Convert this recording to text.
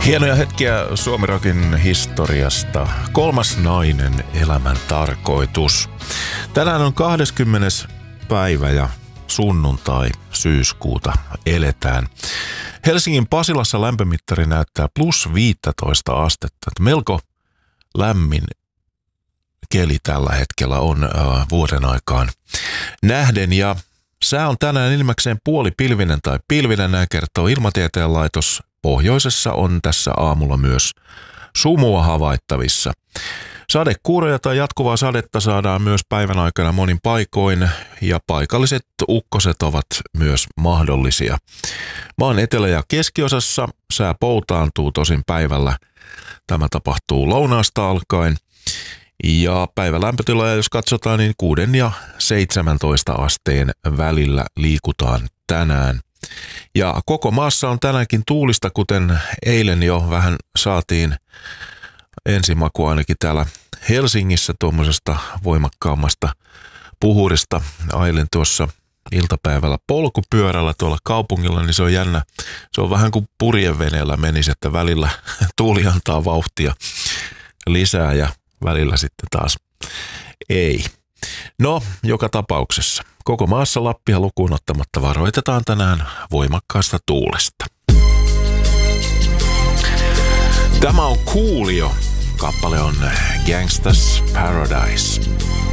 Hienoja hetkiä Suomi-rockin historiasta. 3. nainen, elämän tarkoitus. Tänään on 20. päivä ja sunnuntai syyskuuta eletään. Helsingin Pasilassa lämpömittari näyttää plus 15 astetta. Melko lämmin keli tällä hetkellä on vuoden aikaan nähden, ja sää on tänään enimmäkseen puolipilvinen tai pilvinen, näin kertoo Ilmatieteen laitos. Pohjoisessa on tässä aamulla myös sumua havaittavissa. Sadekuuroja tai jatkuvaa sadetta saadaan myös päivän aikana monin paikoin, ja paikalliset ukkoset ovat myös mahdollisia. Maan etelä- ja keskiosassa sää poutaantuu tosin päivällä. Tämä tapahtuu lounaasta alkaen. Ja päivän lämpötiloja, jos katsotaan, niin 6 ja 17 asteen välillä liikutaan tänään. Ja koko maassa on tänäänkin tuulista, kuten eilen jo vähän saatiin ensimaku ainakin täällä Helsingissä tuommoisesta voimakkaammasta puhurista. Ailin tuossa iltapäivällä polkupyörällä tuolla kaupungilla, niin se on jännä. Se on vähän kuin purjeveneellä menisi, että välillä tuuli antaa vauhtia lisää ja välillä sitten taas ei. No, joka tapauksessa. Koko maassa Lappia lukuun ottamatta varoitetaan tänään voimakkaasta tuulesta. Tämä on Coolio. Kappale on Gangsta's Paradise.